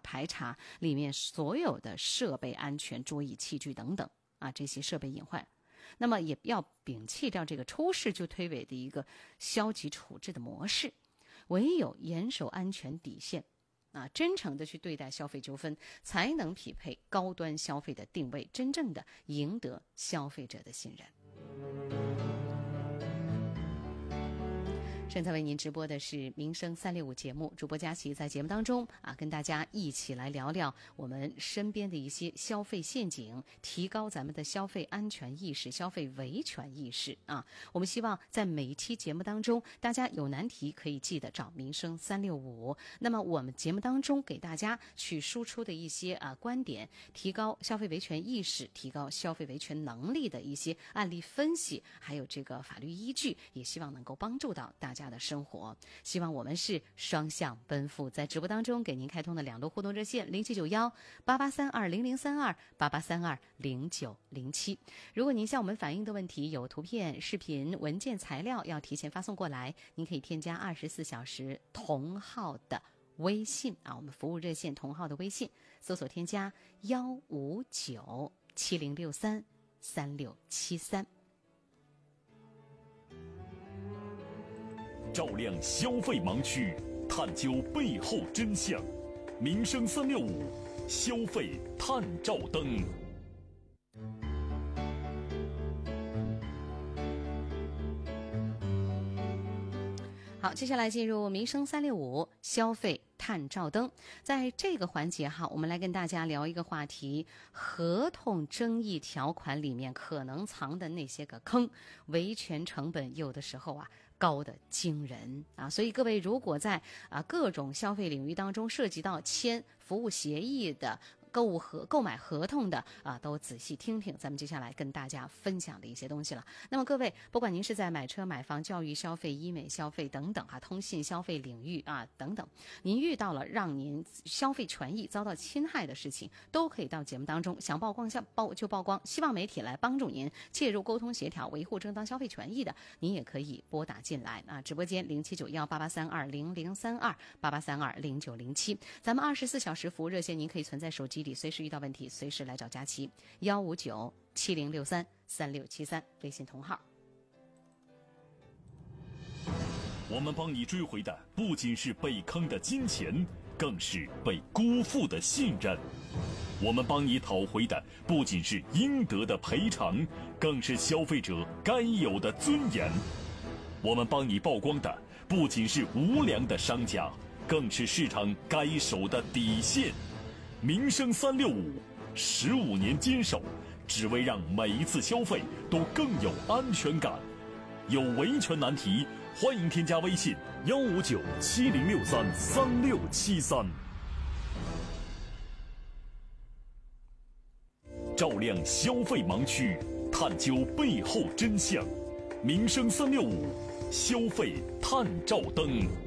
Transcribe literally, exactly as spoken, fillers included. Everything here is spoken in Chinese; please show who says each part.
Speaker 1: 排查里面所有的设备安全、桌椅器具等等啊，这些设备隐患。那么也要摒弃掉这个出事就推诿的一个消极处置的模式，唯有严守安全底线啊，真诚的去对待消费纠纷，才能匹配高端消费的定位，真正的赢得消费者的信任。正在为您直播的是民生三六五节目，主播佳琪在节目当中啊，跟大家一起来聊聊我们身边的一些消费陷阱，提高咱们的消费安全意识、消费维权意识啊。我们希望在每一期节目当中，大家有难题可以记得找民生三六五。那么我们节目当中给大家去输出的一些啊观点，提高消费维权意识、提高消费维权能力的一些案例分析，还有这个法律依据，也希望能够帮助到大家的生活。希望我们是双向奔赴。在直播当中给您开通的两路互动热线零七九幺八八三二零零三二八八三二零九零七。如果您向我们反映的问题有图片、视频、文件材料要提前发送过来，您可以添加二十四小时同号的微信啊，我们服务热线同号的微信，搜索添加幺五九七零六三三六七三。
Speaker 2: 照亮消费盲区，探究背后真相。民生三六五，消费探照灯。
Speaker 1: 好，接下来进入民生三六五消费探照灯。在这个环节哈，我们来跟大家聊一个话题：合同争议条款里面可能藏的那些个坑，维权成本有的时候啊高的惊人啊！所以各位如果在啊各种消费领域当中涉及到签服务协议的、购物合购买合同的啊，都仔细听听咱们接下来跟大家分享的一些东西了。那么各位，不管您是在买车、买房、教育消费、医美消费等等啊，通信消费领域啊等等，您遇到了让您消费权益遭到侵害的事情，都可以到节目当中想曝光下曝就曝光，希望媒体来帮助您介入沟通协调，维护正当消费权益的，您也可以拨打进来啊！直播间零七九幺八八三二零零三二八八三二零九零七，咱们二十四小时服务热线，您可以存在手机里，随时遇到问题随时来找佳琪，幺五九七零六三三六七三，微信同号。
Speaker 2: 我们帮你追回的不仅是被坑的金钱，更是被辜负的信任。我们帮你讨回的不仅是应得的赔偿，更是消费者该有的尊严。我们帮你曝光的不仅是无良的商家，更是市场该守的底线。民生三六五，十五年坚守，只为让每一次消费都更有安全感。有维权难题，欢迎添加微信幺五九七零六三三六七三。照亮消费盲区，探究背后真相。民生三六五，消费探照灯。